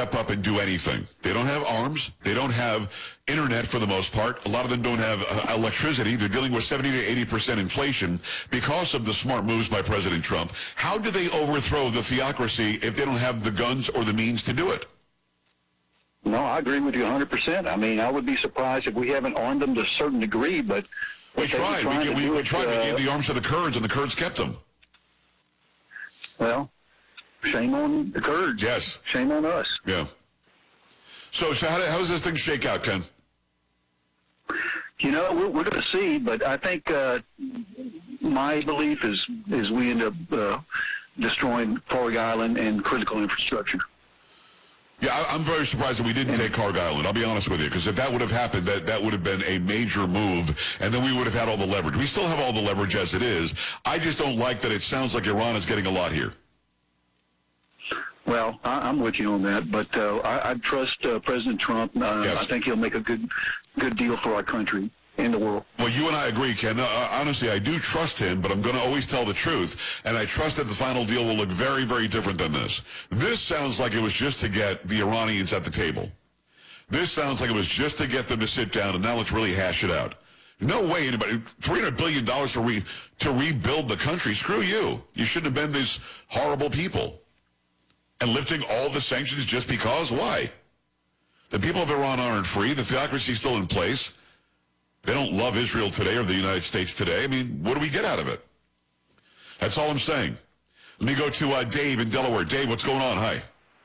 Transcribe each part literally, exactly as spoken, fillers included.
step up and do anything. They don't have arms. They don't have internet for the most part. A lot of them don't have uh, electricity. They're dealing with seventy to eighty percent inflation because of the smart moves by President Trump. How do they overthrow the theocracy if they don't have the guns or the means to do it? No, I agree with you one hundred percent. I mean, I would be surprised if we haven't armed them to a certain degree, but... We tried. We, we, we it, tried. Uh, we gave the arms to the Kurds, and the Kurds kept them. Well, shame on the Kurds. Yes. Shame on us. Yeah. So, so how, how does this thing shake out, Ken? You know, we're, we're going to see, but I think uh, my belief is is we end up uh, destroying Farg Island and critical infrastructure. Yeah, I, I'm very surprised that we didn't take Farg Island. I'll be honest with you, because if that would have happened, that, that would have been a major move, and then we would have had all the leverage. We still have all the leverage as it is. I just don't like that it sounds like Iran is getting a lot here. Well, I, I'm with you on that, but uh, I, I trust uh, President Trump. Uh, Yes. I think he'll make a good good deal for our country and the world. Well, you and I agree, Ken. Uh, honestly, I do trust him, but I'm going to always tell the truth, and I trust that the final deal will look very, very different than this. This sounds like it was just to get the Iranians at the table. This sounds like it was just to get them to sit down, and now let's really hash it out. No way anybody, three hundred billion dollars to, re, to rebuild the country. Screw you. You shouldn't have been these horrible people. And lifting all the sanctions just because? Why? The people of Iran aren't free. The theocracy is still in place. They don't love Israel today or the United States today. I mean, what do we get out of it? That's all I'm saying. Let me go to uh, Dave in Delaware. Dave, what's going on? Hi.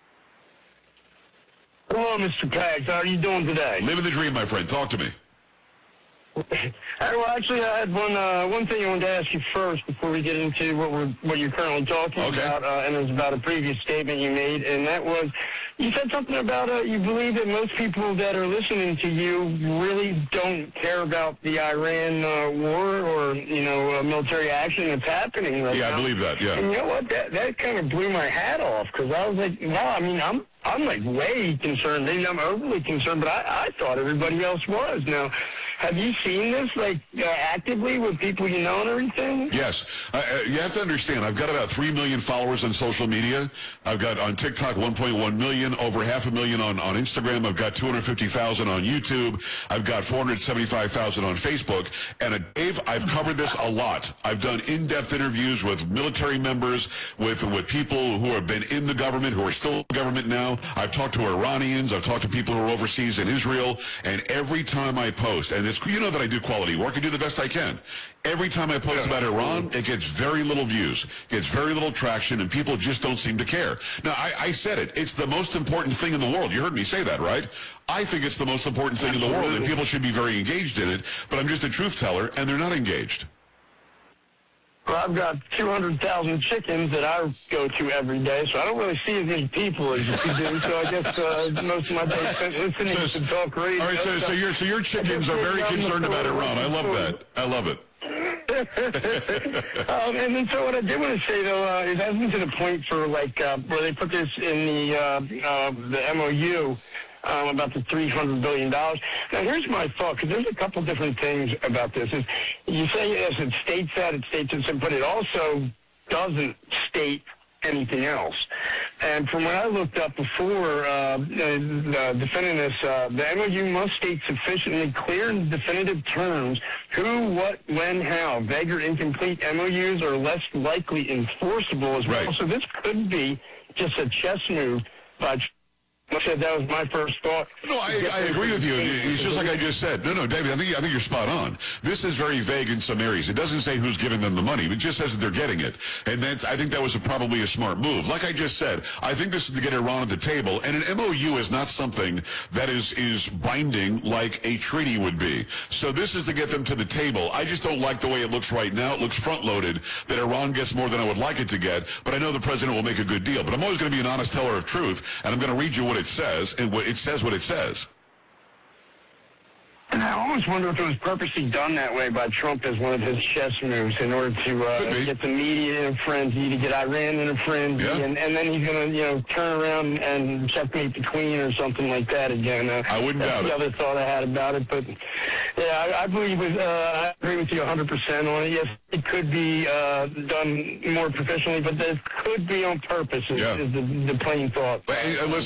Hello, Mister Pags. How are you doing today? Living the dream, my friend. Talk to me. Well, actually, I had one uh, one thing I wanted to ask you first before we get into what we're what you're currently talking Okay. about, uh, and it was about a previous statement you made, and that was you said something about uh, you believe that most people that are listening to you really don't care about the Iran uh, war or you know uh, military action that's happening right Yeah, now. I believe that. Yeah. And you know what? That that kind of blew my hat off because I was like, wow. I mean, I'm. I'm like way concerned. Maybe I'm overly concerned, but I, I thought everybody else was. Now, have you seen this like uh, actively with people you know and everything? Yes. Uh, uh, you have to understand, I've got about three million followers on social media. I've got on TikTok one point one million, over half a million on, on Instagram. I've got two hundred fifty thousand on YouTube. I've got four hundred seventy-five thousand on Facebook. And uh, Dave, I've covered this a lot. I've done in-depth interviews with military members, with, with people who have been in the government, who are still in the government now. I've talked to Iranians. I've talked to people who are overseas in Israel. And every time I post, and it's, you know that I do quality work. I do the best I can. Every time I post about Iran, it gets very little views, gets very little traction, and people just don't seem to care. Now, I, I said it. It's the most important thing in the world. You heard me say that, right? I think it's the most important thing in the world, and people should be very engaged in it. But I'm just a truth teller, and they're not engaged. Well, I've got two hundred thousand chickens that I go to every day, so I don't really see as many people as you do. So I guess uh, most of my day spent listening So, to talk radio. all right, so, so, your, so your chickens are very concerned about Iran. I love that. I love it. um, and then so what I did want to say, though, uh, it hasn't been to the point for, like, uh, where they put this in the, uh, uh, the M O U, Um, about the three hundred billion dollars. Now, here's my thought, because there's a couple different things about this. Is you say, yes, it states that, it states it, but it also doesn't state anything else. And from what I looked up before, uh, uh, defending this, uh, the M O U must state sufficiently clear and definitive terms who, what, when, how. Vague or incomplete M O Us are less likely enforceable as well. Right. So this could be just a chess move by I said that was my first thought. No, I, I agree with you. It's just like I just said. No, no, David, I think I think you're spot on. This is very vague in some areas. It doesn't say who's giving them the money. It just says that they're getting it. And that's, I think that was a, probably a smart move. Like I just said, I think this is to get Iran at the table. And an M O U is not something that is, is binding like a treaty would be. So this is to get them to the table. I just don't like the way it looks right now. It looks front-loaded, that Iran gets more than I would like it to get. But I know the president will make a good deal. But I'm always going to be an honest teller of truth, and I'm going to read you what it says, and what it says what it says. And I almost wonder if it was purposely done that way by Trump as one of his chess moves in order to uh, get the media in a frenzy, to get Iran in a frenzy, Yeah. and, and then he's going to, you know, turn around and checkmate the Queen or something like that again. Uh, I wouldn't that's doubt the it. other thought I had about it. But, yeah, I, I believe it, uh, I agree with you one hundred percent on it. Yes, it could be uh, done more professionally, but it could be on purpose is, Yeah. is the, the plain thought. And, and listen,